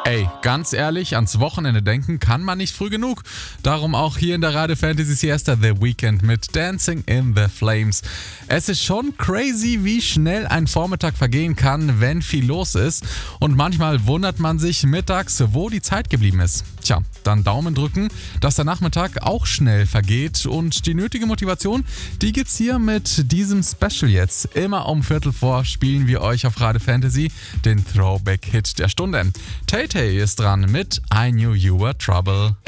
Ey, ganz ehrlich, ans Wochenende denken kann man nicht früh genug. Darum auch hier in der Radio Fantasy Siesta The Weekend mit Dancing in the Flames. Es ist schon crazy, wie schnell ein Vormittag vergehen kann, wenn viel los ist. Und manchmal wundert man sich mittags, wo die Zeit geblieben ist. Tja, dann Daumen drücken, dass der Nachmittag auch schnell vergeht. Und die nötige Motivation, die gibt's hier mit diesem Special jetzt. Immer um 15:15 spielen wir euch auf Radio Fantasy den Throwback-Hit der Stunde. Tay Tay ist dran mit I Knew You Were Trouble.